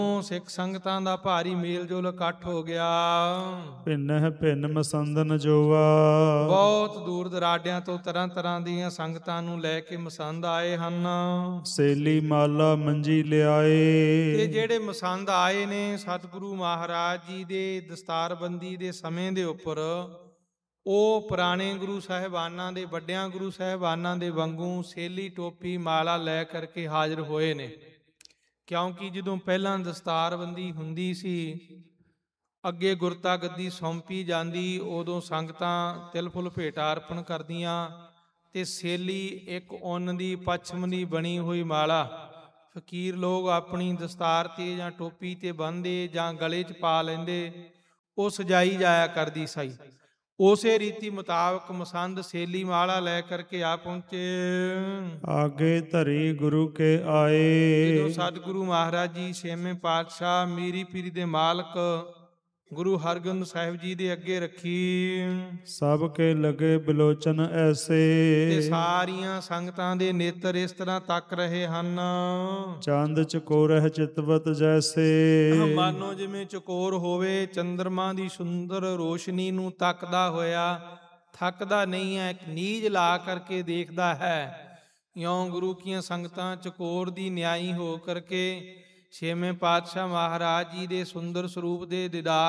ਸਿੱਖ ਸੰਗਤਾਂ ਦਾ ਭਾਰੀ ਮੇਲ ਜੋਲ ਇਕੱਠ ਹੋ ਗਿਆ। ਭਿੰਨਹ ਭਿੰਨ ਮਸੰਦਨ ਜੋਆ। ਬਹੁਤ ਦੂਰ ਦਰਾਡਿਆਂ ਤੋਂ ਤਰ੍ਹਾਂ ਤਰ੍ਹਾਂ ਦੀਆਂ ਸੰਗਤਾਂ ਨੂੰ ਲੈ ਕੇ ਮਸੰਦ ਆਏ ਹਨ। ਸੇਲੀ ਮਾਲਾ ਮੰਜੀ ਤੇ ਲਿਆਏ। ਜਿਹੜੇ ਮਸੰਦ ਆਏ ਨੇ ਸਤਿਗੁਰੂ ਮਹਾਰਾਜ ਜੀ ਦੇ ਦਸਤਾਰਬੰਦੀ ਦੇ ਸਮੇਂ ਦੇ ਉੱਪਰ ਉਹ ਪੁਰਾਣੇ ਗੁਰੂ ਸਾਹਿਬਾਨਾਂ ਦੇ ਵੱਡਿਆਂ ਗੁਰੂ ਸਾਹਿਬਾਨਾਂ ਦੇ ਵਾਂਗੂ ਸੇਲੀ ਟੋਪੀ ਮਾਲਾ ਲੈ ਕਰਕੇ ਹਾਜ਼ਰ ਹੋਏ ਨੇ। ਕਿਉਂਕਿ ਜਦੋਂ ਪਹਿਲਾਂ ਦਸਤਾਰਬੰਦੀ ਹੁੰਦੀ ਸੀ, ਅੱਗੇ ਗੁਰਤਾ ਗੱਦੀ ਸੌਂਪੀ ਜਾਂਦੀ, ਉਦੋਂ ਸੰਗਤਾਂ ਤਿਲ ਫੁੱਲ ਭੇਟਾ ਅਰਪਣ ਕਰਦੀਆਂ ਤੇ ਸੇਲੀ ਇੱਕ ਉੱਨ ਦੀ ਪੱਛਮ ਦੀ ਬਣੀ ਹੋਈ ਮਾਲਾ ਫਕੀਰ ਲੋਕ ਆਪਣੀ ਦਸਤਾਰ ਤੇ ਜਾਂ ਟੋਪੀ ਤੇ ਬੰਨ੍ਹਦੇ ਜਾਂ ਗਲੇ 'ਚ ਪਾ ਲੈਂਦੇ, ਉਹ ਸਜਾਈ ਜਾਇਆ ਕਰਦੀ ਸੀ। ਉਸੇ ਰੀਤੀ ਮੁਤਾਬਕ ਮਸੰਦ ਸੇਲੀ ਮਾਲਾ ਲੈ ਕਰਕੇ ਆ ਪਹੁੰਚੇ। ਆਗੇ ਧਰੀ ਗੁਰੂ ਕੇ ਜਦੋਂ ਆਏ। ਸਤਿਗੁਰੂ ਮਹਾਰਾਜ ਜੀ ਛੇਵੇਂ ਪਾਤਸ਼ਾਹ ਮੀਰੀ ਪੀਰੀ ਦੇ ਮਾਲਕ ਗੁਰੂ ਹਰਗੋਬਿੰਦ ਸਾਹਿਬ ਜੀ ਦੇ ਅੱਗੇ ਰੱਖੀ ਸਭ ਕੇ ਲਗੇ ਬਿਲੋਚਨ ਐਸੇ। ਤੇ ਸਾਰੀਆਂ ਸੰਗਤਾਂ ਦੇ ਨੇਤਰ ਇਸ ਤਰ੍ਹਾਂ ਤੱਕ ਰਹੇ ਹਨ, ਚੰਦ ਚਕੋਰਹ ਚਿਤਵਤ ਜੈਸੇ। ਮਾਨੋ ਜਿਵੇਂ ਚਕੋਰ ਹੋਵੇ ਚੰਦਰਮਾ ਦੀ ਸੁੰਦਰ ਰੋਸ਼ਨੀ ਨੂੰ ਤੱਕਦਾ ਹੋਇਆ, ਥੱਕਦਾ ਨਹੀਂ ਹੈ, ਇੱਕ ਨੀਝ ਲਾ ਕਰਕੇ ਦੇਖਦਾ ਹੈ। ਇਉਂ ਗੁਰੂ ਕੀਆਂ ਸੰਗਤਾਂ ਚਕੋਰ ਦੀ ਨਿਆਈ ਹੋ ਕਰਕੇ ਛੇਵੇਂ ਪਾਤਸ਼ਾਹ ਮਹਾਰਾਜ ਜੀ ਦੇ ਸੁੰਦਰ ਸਰੂਪ ਦੇ ਦੀਦਾਰ